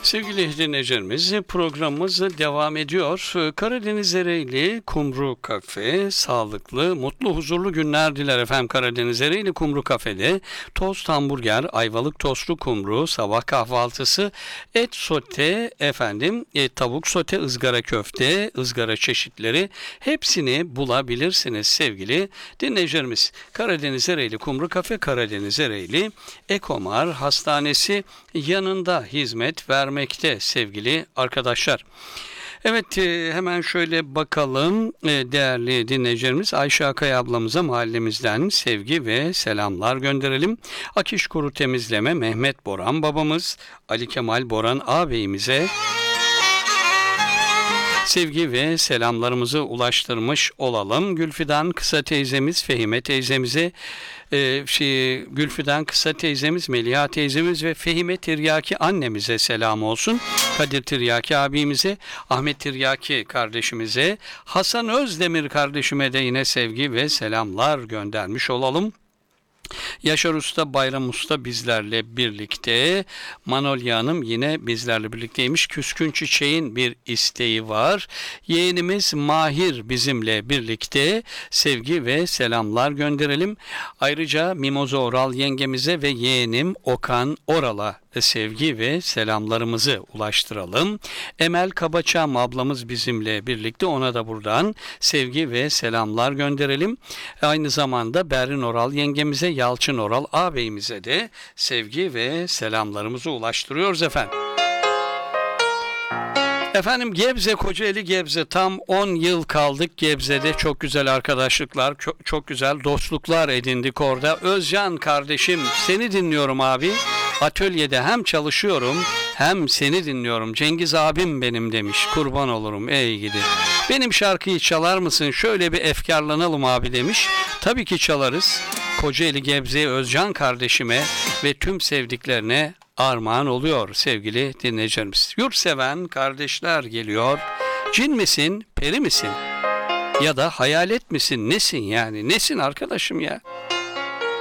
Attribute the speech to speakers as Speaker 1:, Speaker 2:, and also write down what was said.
Speaker 1: Sevgili dinleyicilerimiz, programımız devam ediyor. Karadeniz Ereğli Kumru Kafe, sağlıklı, mutlu, huzurlu günler diler efendim. Karadeniz Ereğli Kumru Kafe'de tost, hamburger, ayvalık tostlu kumru, sabah kahvaltısı, et sote, tavuk sote, ızgara köfte, ızgara çeşitleri hepsini bulabilirsiniz sevgili dinleyicilerimiz. Karadeniz Ereğli Kumru Kafe, Karadeniz Ereğli Ekomar Hastanesi yanında hizmet vermekte sevgili arkadaşlar. Evet, hemen şöyle bakalım değerli dinleyicilerimiz. Ayşe Akay ablamıza mahallemizden sevgi ve selamlar gönderelim. Akiş Kuru Temizleme Mehmet Boran babamız, Ali Kemal Boran ağabeyimize sevgi ve selamlarımızı ulaştırmış olalım. Gülfidan Kısa teyzemiz, Fehime teyzemize, Gülfidan Kısa teyzemiz, Meliha teyzemiz ve Fehime Tiryaki annemize selam olsun. Kadir Tiryaki abimize, Ahmet Tiryaki kardeşimize, Hasan Özdemir kardeşime de yine sevgi ve selamlar göndermiş olalım. Yaşar Usta, Bayram Usta bizlerle birlikte. Manolya Hanım yine bizlerle birlikteymiş. Küskün Çiçek'in bir isteği var. Yeğenimiz Mahir bizimle birlikte. Sevgi ve selamlar gönderelim. Ayrıca Mimoza Oral yengemize ve yeğenim Okan Oral'a sevgi ve selamlarımızı ulaştıralım. Emel Kabaçam ablamız bizimle birlikte, ona da buradan sevgi ve selamlar gönderelim. Aynı zamanda Berrin Oral yengemize, Yalçın Oral ağabeyimize de sevgi ve selamlarımızı ulaştırıyoruz efendim. Efendim Gebze, Kocaeli Gebze, tam 10 yıl kaldık Gebze'de. Çok güzel arkadaşlıklar, çok güzel dostluklar edindik orada. Özcan kardeşim, seni dinliyorum abi. Atölyede hem çalışıyorum hem seni dinliyorum. Cengiz abim benim demiş. Kurban olurum ey gidi. Benim şarkıyı çalar mısın? Şöyle bir efkarlanalım abi demiş. Tabii ki çalarız. Kocaeli Gebze Özcan kardeşime ve tüm sevdiklerine armağan oluyor sevgili dinleyicilerimiz. Yurtseven kardeşler geliyor. Cin misin, peri misin? Ya da hayalet misin? Nesin yani? Nesin arkadaşım ya?